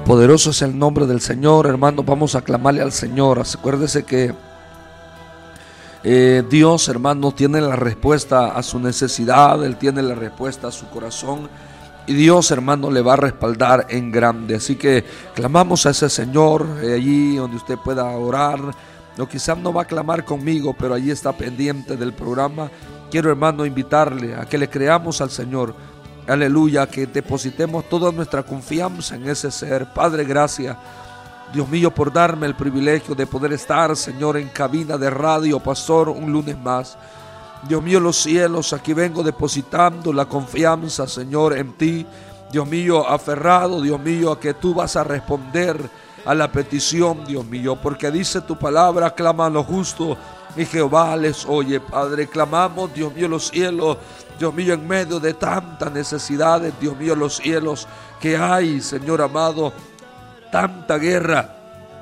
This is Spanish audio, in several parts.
Poderoso es el nombre del Señor, hermano. Vamos a clamarle al Señor. Acuérdese que Dios, hermano, tiene la respuesta a su necesidad. Él tiene la respuesta a su corazón. Y Dios, hermano, le va a respaldar en grande. Así que clamamos a ese Señor allí donde usted pueda orar. No, quizás no va a clamar conmigo, pero allí está pendiente del programa. Quiero, hermano, invitarle a que le creamos al Señor. Aleluya, que depositemos toda nuestra confianza en ese ser. Padre, gracias, Dios mío, por darme el privilegio de poder estar, Señor, en cabina de radio, pastor, un lunes más. Dios mío, los cielos, aquí vengo depositando la confianza, Señor, en ti. Dios mío, aferrado, Dios mío, a que tú vas a responder a la petición, Dios mío, porque dice tu palabra, clama a los justos y Jehová les oye. Padre, clamamos, Dios mío, los cielos, Dios mío, en medio de tantas necesidades, Dios mío, los cielos que hay, Señor amado, tanta guerra,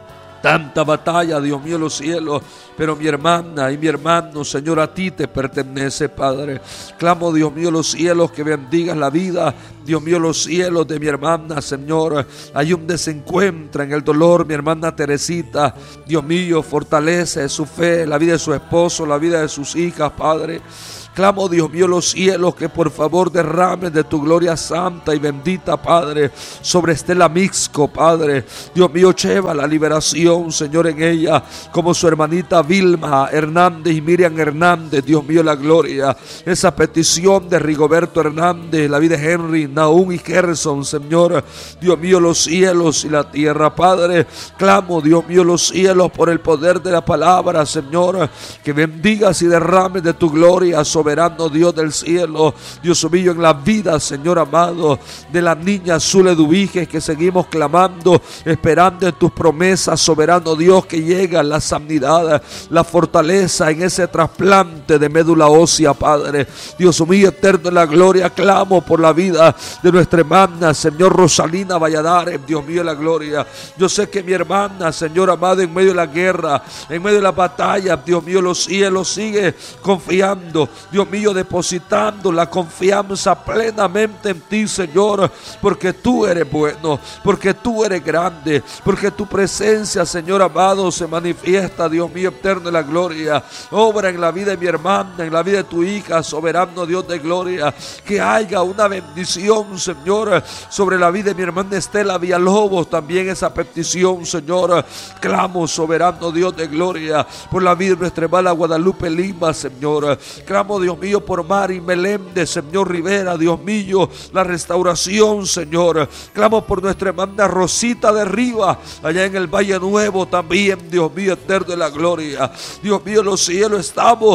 tanta batalla, Dios mío, los cielos. Pero mi hermana y mi hermano, Señor, a ti te pertenece, Padre. Clamo, Dios mío, los cielos, que bendigas la vida, Dios mío, los cielos de mi hermana, Señor. Hay donde se encuentra en el dolor mi hermana Teresita. Dios mío, fortalece su fe, la vida de su esposo, la vida de sus hijas, Padre. Clamo, Dios mío, los cielos, que por favor derrames de tu gloria santa y bendita, Padre, sobre Estela Mixco, Padre. Dios mío, lleva la liberación, Señor, en ella, como su hermanita Vilma Hernández y Miriam Hernández. Dios mío, la gloria. Esa petición de Rigoberto Hernández, la vida de Henry, Naúm y Gerson, Señor. Dios mío, los cielos y la tierra, Padre. Clamo, Dios mío, los cielos, por el poder de la palabra, Señor, que bendigas y derrames de tu gloria, soberano Dios del cielo, Dios mío, en la vida, Señor amado, de la niña Zule Dubiges, que seguimos clamando, esperando en tus promesas, soberano Dios, que llega la sanidad, la fortaleza en ese trasplante de médula ósea, Padre. Dios mío, eterno en la gloria, clamo por la vida de nuestra hermana, Señor, Rosalina Valladares, Dios mío, en la gloria. Yo sé que mi hermana, Señor amado, en medio de la guerra, en medio de la batalla, Dios mío, los cielos, sigue confiando, Dios mío, depositando la confianza plenamente en ti, Señor, porque tú eres bueno, porque tú eres grande, porque tu presencia, Señor amado, se manifiesta, Dios mío, eterno en la gloria. Obra en la vida de mi hermana, en la vida de tu hija, soberano Dios de gloria. Que haya una bendición, Señor, sobre la vida de mi hermana Estela Villalobos, también esa petición, Señor. Clamo, soberano Dios de gloria, por la vida de nuestra hermana Guadalupe Lima, Señor. Clamo, Dios mío, por Mari Meléndez, Señor Rivera, Dios mío, la restauración, Señor. Clamo por nuestra hermana Rosita de Riva, allá en el Valle Nuevo también, Dios mío, eterno de la gloria. Dios mío, los cielos, estamos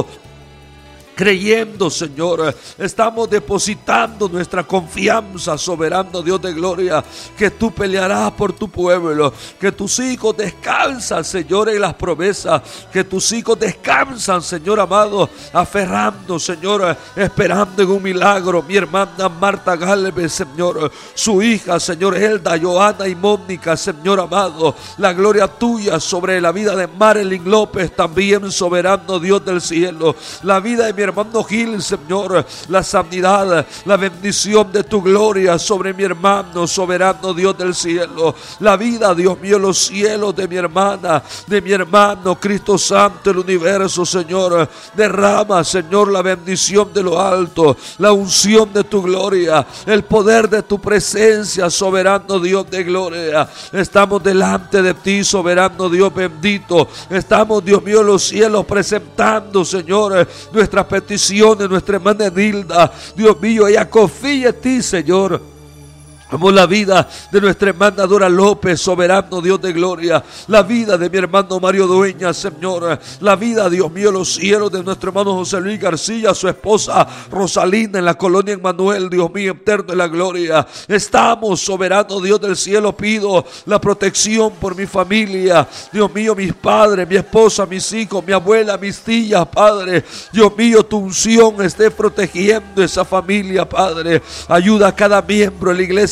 creyendo, Señor, estamos depositando nuestra confianza, soberano Dios de gloria, que tú pelearás por tu pueblo, que tus hijos descansan, Señor, en las promesas, que tus hijos descansan, Señor amado, aferrando, Señor, esperando en un milagro. Mi hermana Marta Galvez, Señor, su hija, Señor, Elda, Joana y Mónica, Señor amado, la gloria tuya sobre la vida de Marilyn López, también, soberano Dios del cielo, la vida de mi hermano Gil, Señor, la sanidad, la bendición de tu gloria sobre mi hermano, soberano Dios del cielo, la vida, Dios mío, los cielos de mi hermana, de mi hermano, Cristo Santo, el universo, Señor, derrama, Señor, la bendición de lo alto, la unción de tu gloria, el poder de tu presencia, soberano Dios de gloria. Estamos delante de ti, soberano Dios bendito. Estamos, Dios mío, los cielos presentando, Señor, nuestras peticiones, nuestra hermana Nilda, Dios mío, ella confía en ti, Señor. Amo la vida de nuestra hermana Dora López, soberano Dios de gloria. La vida de mi hermano Mario Dueña, Señor. La vida, Dios mío, los cielos de nuestro hermano José Luis García, su esposa Rosalina en la colonia Emmanuel, Dios mío, eterno en la gloria. Estamos, soberano Dios del cielo, pido la protección por mi familia. Dios mío, mis padres, mi esposa, mis hijos, mi abuela, mis tías, Padre. Dios mío, tu unción esté protegiendo esa familia, Padre. Ayuda a cada miembro de la iglesia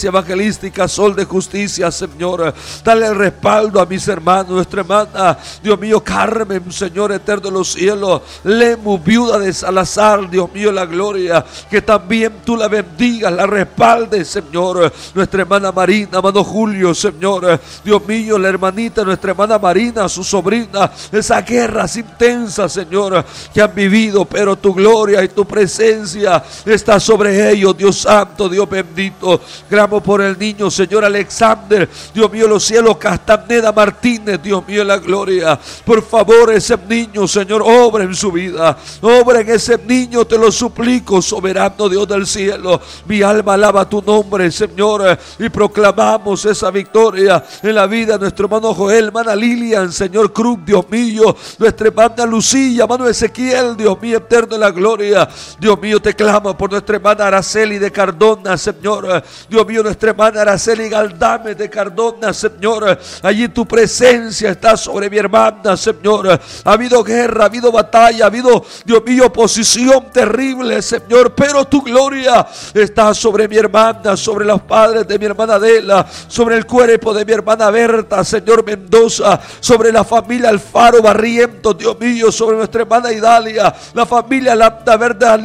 Iglesia Evangelística Sol de Justicia, Señor. Dale el respaldo a mis hermanos, nuestra hermana, Dios mío, Carmen, Señor eterno de los cielos, Lemu, viuda de Salazar, Dios mío, la gloria, que también tú la bendigas, la respaldes, Señor. Nuestra hermana Marina, hermano Julio, Señor, Dios mío, la hermanita, nuestra hermana Marina, su sobrina, esas guerras intensas, Señor, que han vivido, pero tu gloria y tu presencia está sobre ellos, Dios santo, Dios bendito. Gramo por el niño, Señor Alexander, Dios mío, los cielos, Castaneda Martínez, Dios mío, la gloria. Por favor, ese niño, Señor, obra en su vida, obra en ese niño, te lo suplico, soberano Dios del cielo. Mi alma alaba tu nombre, Señor, y proclamamos esa victoria en la vida de nuestro hermano Joel, hermana Lilian, Señor Cruz, Dios mío, nuestra hermana Lucía, hermano Ezequiel, Dios mío, eterno en la gloria. Dios mío, te clamo por nuestra hermana Araceli de Cardona, Señor. Dios mío, nuestra hermana Araceli Galdame de Cardona, Señor. Allí tu presencia está sobre mi hermana, Señor. Ha habido guerra, ha habido batalla, ha habido, Dios mío, oposición terrible, Señor, pero tu gloria está sobre mi hermana, sobre los padres de mi hermana Adela, sobre el cuerpo de mi hermana Berta, Señor Mendoza, sobre la familia Alfaro Barrientos, Dios mío, sobre nuestra hermana Idalia, la familia Landa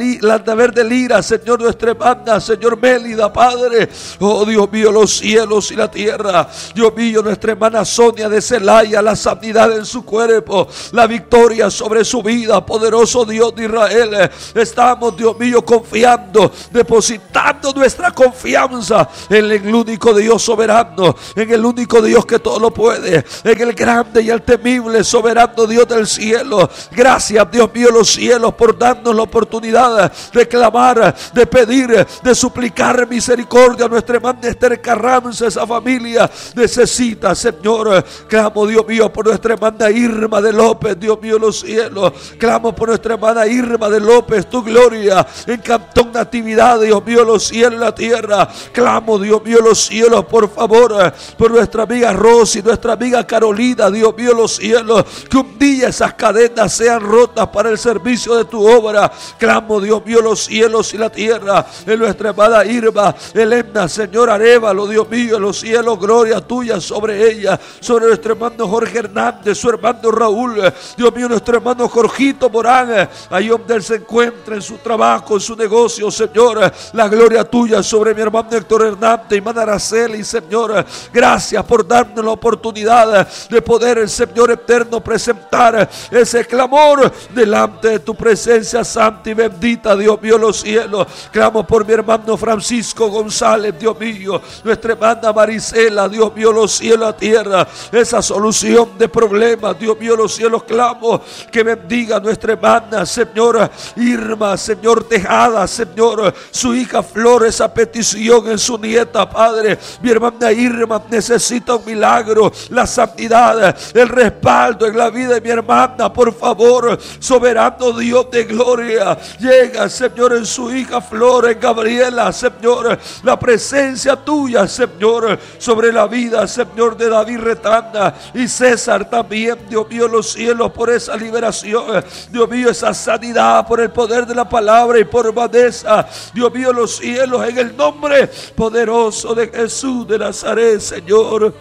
Verde Lira, Señor, nuestra hermana, Señor Mélida, Padre. Oh Dios mío, los cielos y la tierra. Dios mío, nuestra hermana Sonia de Celaya, la sanidad en su cuerpo, la victoria sobre su vida, poderoso Dios de Israel. Estamos, Dios mío, confiando, depositando nuestra confianza en el único Dios soberano, en el único Dios que todo lo puede, en el grande y el temible soberano Dios del cielo. Gracias, Dios mío, los cielos, por darnos la oportunidad de clamar, de pedir, de suplicar misericordia a nuestra hermana Esther Carranza. Esa familia necesita, Señor. Clamo, Dios mío, por nuestra hermana Irma de López, Dios mío, los cielos. Clamo por nuestra hermana Irma de López, tu gloria en Cantón Natividad, Dios mío, los cielos y la tierra. Clamo, Dios mío, los cielos, por favor, por nuestra amiga Rosy, nuestra amiga Carolina, Dios mío, los cielos, que un día esas cadenas sean rotas para el servicio de tu obra. Clamo, Dios mío, los cielos y la tierra, en nuestra amada Irma, Elena, Señor Arévalo, Dios mío, en los cielos, gloria tuya sobre ella, sobre nuestro hermano Jorge Hernández, su hermano Raúl, Dios mío, nuestro hermano Jorgito Morán, ahí donde él se encuentra en su trabajo, en su negocio, Señor, la gloria tuya sobre mi hermano Héctor Hernández, hermana Araceli, Señor. Gracias por darnos la oportunidad de poder, Señor eterno, presentar ese clamor delante de tu presencia santa y bendita, Dios mío, los cielos. Clamo por mi hermano Francisco González, Dios mío, nuestra hermana Marisela, Dios mío, los cielos, la tierra, esa solución de problemas, Dios mío, los cielos. Clamo que bendiga a nuestra hermana, Señor Irma, Señor Tejada, Señor, su hija Flor, esa petición en su nieta, Padre. Mi hermana Irma necesita un milagro, la santidad, el respaldo en la vida de mi hermana, por favor, soberano Dios de gloria. Llega, Señor, en su hija Flor, en Gabriela, Señor, la presencia tuya, Señor, sobre la vida, Señor, de David Retanda y César también, Dios mío, los cielos, por esa liberación, Dios mío, esa sanidad, por el poder de la palabra, y por Vanessa, Dios mío, los cielos, en el nombre poderoso de Jesús de Nazaret, Señor.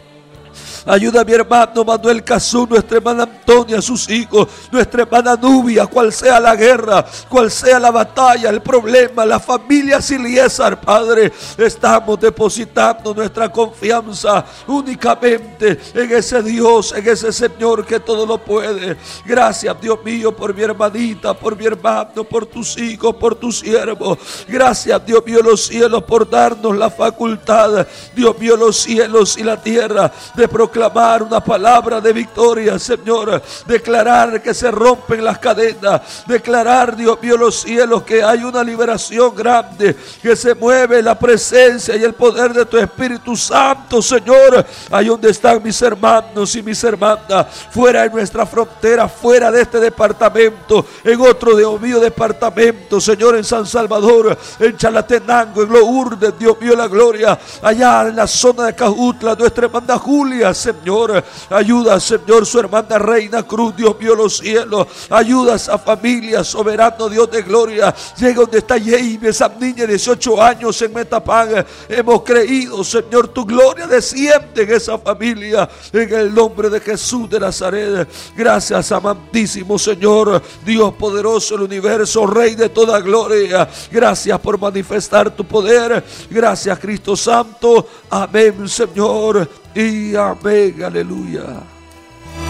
Ayuda a mi hermano Manuel Cazú, nuestra hermana Antonia, sus hijos, nuestra hermana Nubia, cual sea la guerra, cual sea la batalla, el problema, la familia Siliesar, Padre. Estamos depositando nuestra confianza únicamente en ese Dios, en ese Señor que todo lo puede. Gracias, Dios mío, por mi hermanita, por mi hermano, por tus hijos, por tus siervos. Gracias, Dios mío, los cielos, por darnos la facultad, Dios mío, los cielos y la tierra, de proclamar una palabra de victoria, Señor. Declarar que se rompen las cadenas. Declarar, Dios mío, los cielos, que hay una liberación grande, que se mueve la presencia y el poder de tu Espíritu Santo, Señor. Ahí donde están mis hermanos y mis hermanas, fuera de nuestra frontera, fuera de este departamento, en otro, Dios mío, departamento, Señor, en San Salvador, en Chalatenango, en Lourdes, Dios mío, la gloria, allá en la zona de Cajutla, nuestra hermana Julia, Señor. Ayuda, Señor, su hermana Reina Cruz, Dios mío, los cielos. Ayuda a esa familia, soberano Dios de gloria. Llega donde está Jamie, esa niña de 18 años en Metapán. Hemos creído, Señor, tu gloria desciende en esa familia, en el nombre de Jesús de Nazaret. Gracias, amantísimo Señor, Dios poderoso del universo, Rey de toda gloria. Gracias por manifestar tu poder. Gracias, Cristo Santo. Amén, Señor, y amén. Aleluya.